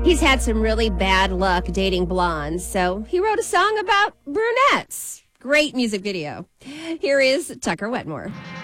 He's had some really bad luck dating blondes, so he wrote a song about brunettes. Great music video. Here is Tucker Wetmore.